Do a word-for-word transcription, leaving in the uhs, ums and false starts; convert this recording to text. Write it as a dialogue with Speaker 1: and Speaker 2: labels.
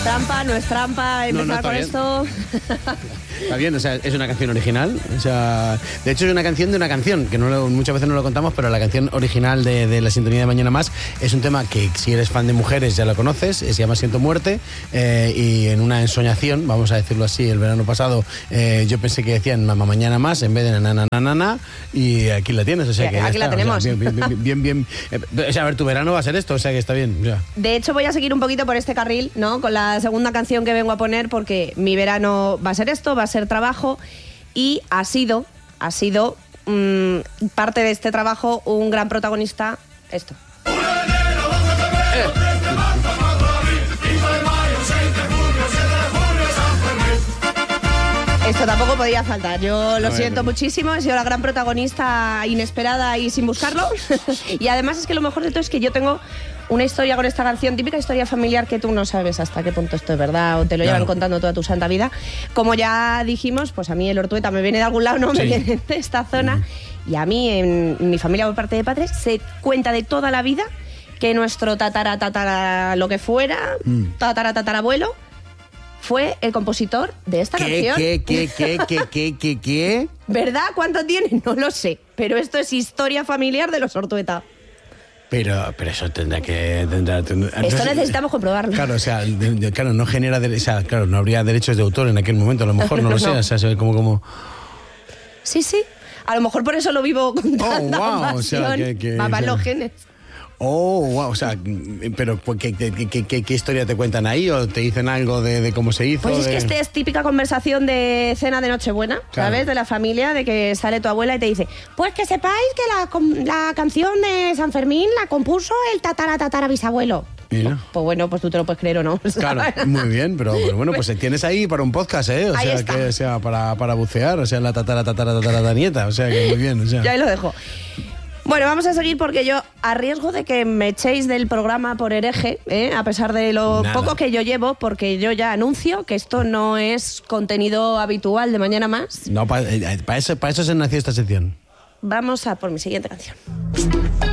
Speaker 1: trampa, no es trampa, empezar
Speaker 2: no, no,
Speaker 1: con
Speaker 2: bien.
Speaker 1: esto.
Speaker 2: Está bien, o sea, es una canción original. O sea, de hecho es una canción de una canción, que no lo, muchas veces no lo contamos, pero la canción original de, de La Sintonía de Mañana Más es un tema que si eres fan de mujeres ya lo conoces, se llama Siento Muerte, eh, y en una ensoñación, vamos a decirlo así, el verano pasado eh, yo pensé que decían Mamá Mañana Más en vez de na na na na na, y aquí la tienes, o sea
Speaker 1: Sí,
Speaker 2: que ya
Speaker 1: aquí la
Speaker 2: está,
Speaker 1: tenemos.
Speaker 2: o sea, bien, bien, bien, bien, bien, eh, o sea, a ver, tu verano va a ser esto, o sea que está bien, o sea.
Speaker 1: De hecho, voy a seguir un poquito por este carril, ¿no? Con la segunda canción que vengo a poner, porque mi verano va a ser esto, va a ser trabajo, y ha sido, ha sido mmm, parte de este trabajo un gran protagonista, esto. Esto tampoco podía faltar. Yo lo siento muchísimo. He sido la gran protagonista inesperada y sin buscarlo. Y además es que lo mejor de todo es que yo tengo una historia con esta canción, típica historia familiar que tú no sabes hasta qué punto esto es verdad o te lo
Speaker 2: Claro.
Speaker 1: llevan contando toda tu santa vida. Como ya dijimos, pues a mí el Ortueta me viene de algún lado, no me
Speaker 2: Sí.
Speaker 1: viene de esta zona. Mm. Y a mí, en mi familia por parte de padres, se cuenta de toda la vida que nuestro tatara, tatara, lo que fuera, mm. tatara, tatarabuelo, fue el compositor de esta
Speaker 2: ¿Qué,
Speaker 1: canción.
Speaker 2: ¿Qué, qué, qué, qué, qué, qué, qué?
Speaker 1: ¿Verdad? ¿Cuánto tiene? No lo sé. Pero esto es historia familiar de los Ortueta.
Speaker 2: Pero, pero eso tendrá que... Tendrá, tendrá,
Speaker 1: Esto
Speaker 2: no sé,
Speaker 1: necesitamos comprobarlo.
Speaker 2: Claro, o sea, de, de, claro, no genera... De, o sea, claro, no habría derechos de autor en aquel momento, a lo mejor, no lo
Speaker 1: No.
Speaker 2: sé, o sea, se ve como... como...
Speaker 1: Sí, sí. A lo mejor por eso lo vivo con tanta
Speaker 2: wow,
Speaker 1: pasión.
Speaker 2: o sea, que- que-
Speaker 1: Va para
Speaker 2: o sea,
Speaker 1: los genes.
Speaker 2: Oh, wow, o sea, pero ¿qué, qué, qué, qué, qué historia te cuentan ahí? ¿O te dicen algo de, de cómo se hizo?
Speaker 1: Pues es
Speaker 2: de...
Speaker 1: que este es típica conversación de cena de Nochebuena,
Speaker 2: Claro.
Speaker 1: ¿sabes? De la familia, de que sale tu abuela y te dice, pues que sepáis que la, com- la canción de San Fermín la compuso el tatara tatara bisabuelo.
Speaker 2: Mira.
Speaker 1: Pues bueno, pues tú te lo puedes creer o no.
Speaker 2: Claro, muy bien, pero, pero bueno, pues tienes ahí para un podcast, ¿eh? O
Speaker 1: Ahí
Speaker 2: sea,
Speaker 1: está.
Speaker 2: que o sea para, para bucear, o sea, la tatara, tatara, tatara, tatara nieta, o sea, que muy bien, o sea.
Speaker 1: Ya ahí lo dejo. Bueno, vamos a seguir porque yo, a riesgo de que me echéis del programa por hereje, ¿eh? A pesar de lo
Speaker 2: Nada.
Speaker 1: poco que yo llevo, porque yo ya anuncio que esto no es contenido habitual de Mañana Más,
Speaker 2: No, para eso, para eso se nació esta sección.
Speaker 1: vamos a por mi siguiente canción.